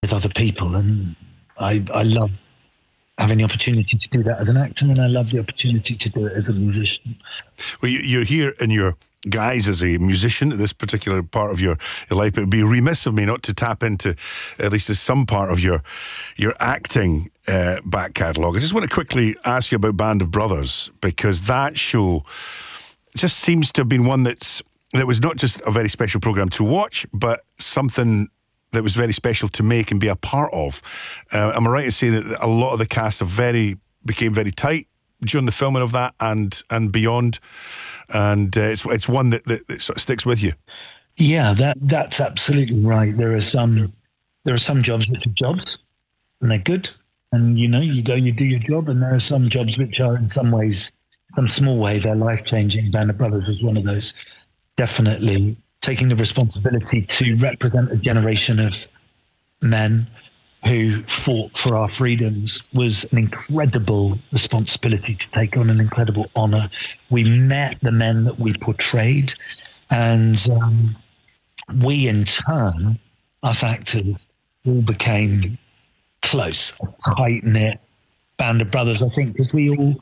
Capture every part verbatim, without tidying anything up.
with other people, and I, I love having the opportunity to do that as an actor, and I love the opportunity to do it as a musician. Well, you're here in your guise as a musician at this particular part of your, your life. It would be remiss of me not to tap into at least some part of your your acting uh, back catalogue. I just want to quickly ask you about Band of Brothers, because that show just seems to have been one that's that was not just a very special programme to watch, but something that was very special to make and be a part of. Uh, am I right to say that a lot of the cast have very became very tight during the filming of that and and beyond? And uh, it's it's one that, that, that sort of sticks with you. Yeah, that that's absolutely right. There are some there are some jobs which are jobs, and they're good, and you know you go and you do your job. And there are some jobs which are in some ways, some small way, they're life changing. Band of Brothers is one of those. Definitely taking the responsibility to represent a generation of men who fought for our freedoms was an incredible responsibility to take on, an incredible honor. We met the men that we portrayed, and um, we in turn, us actors, all became close, a tight-knit band of brothers, I think, because we all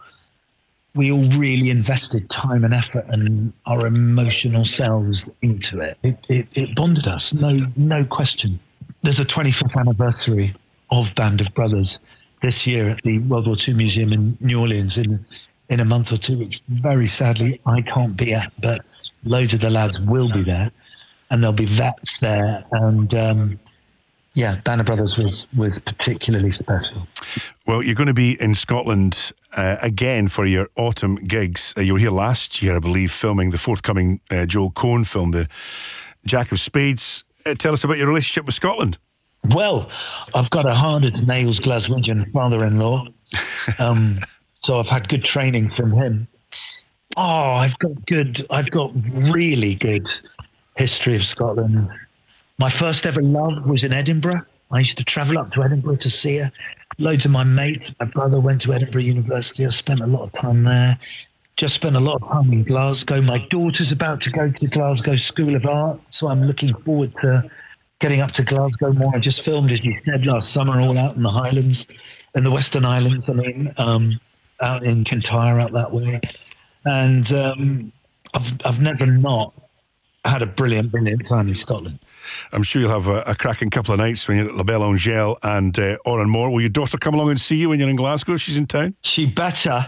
we all really invested time and effort and our emotional selves into it. It, it, it bonded us, no no question. There's a twenty-fifth anniversary of Band of Brothers this year at the World War Two Museum in New Orleans in in a month or two, which very sadly I can't be at, but loads of the lads will be there, and there'll be vets there, and um, yeah, Band of Brothers was was particularly special. Well, you're going to be in Scotland uh, again for your autumn gigs. Uh, you were here last year, I believe, filming the forthcoming uh, Joel Coen film, The Jack of Spades. Uh, tell us about your relationship with Scotland. Well, I've got a hard-as-nails Glaswegian father-in-law, um, so I've had good training from him. Oh, I've got good, I've got really good history of Scotland. My first ever love was in Edinburgh. I used to travel up to Edinburgh to see her. Loads of my mates, my brother went to Edinburgh University. I spent a lot of time there. Just spent a lot of time in Glasgow. My daughter's about to go to Glasgow School of Art, so I'm looking forward to getting up to Glasgow more. I just filmed, as you said, last summer, all out in the Highlands, in the Western Islands, I mean, um, out in Kintyre, out that way. And um, I've, I've never not had a brilliant, brilliant time in Scotland. I'm sure you'll have a, a cracking couple of nights when you're at La Belle Angèle and uh, Oranmore. Will your daughter come along and see you when you're in Glasgow if she's in town? She better.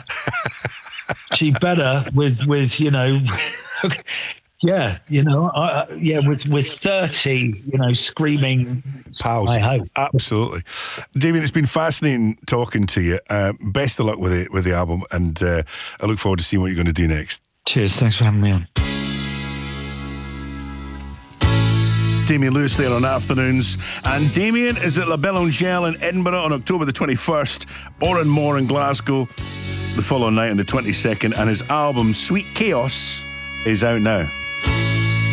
She better with, with you know... Yeah, you know, uh, yeah, with with thirty, you know, screaming pals. I hope. Absolutely. Damien, it's been fascinating talking to you. Uh, best of luck with it, with the album, and uh, I look forward to seeing what you're going to do next. Cheers, thanks for having me on. Damien Lewis there on Afternoons, and Damien is at La Belle Angèle in Edinburgh on October the twenty-first, Oranmore in Glasgow the following night on the twenty-second, and his album Sweet Chaos is out now.